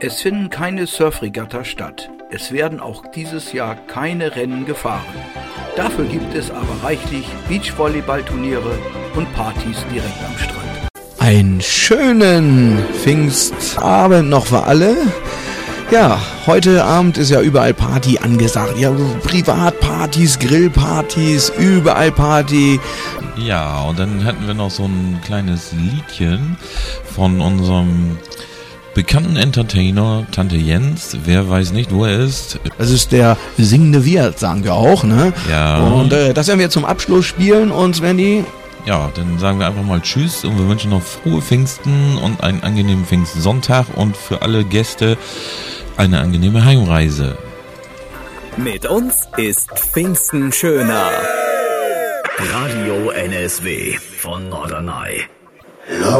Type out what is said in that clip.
Es finden keine Surfregatta statt. Es werden auch dieses Jahr keine Rennen gefahren. Dafür gibt es aber reichlich Beachvolleyballturniere und Partys direkt am Strand. Einen schönen Pfingstabend noch für alle. Ja, heute Abend ist ja überall Party angesagt. Ja, Privatpartys, Grillpartys, überall Party. Ja, und dann hatten wir noch so ein kleines Liedchen von unserem bekannten Entertainer, Tante Jens. Wer weiß nicht, wo er ist. Das ist der singende Wirt, sagen wir auch, ne? Ja. Und das werden wir zum Abschluss spielen und Svenny. Ja, dann sagen wir einfach mal Tschüss und wir wünschen noch frohe Pfingsten und einen angenehmen Pfingstsonntag und für alle Gäste eine angenehme Heimreise. Mit uns ist Pfingsten schöner. Radio NSW von Norderney.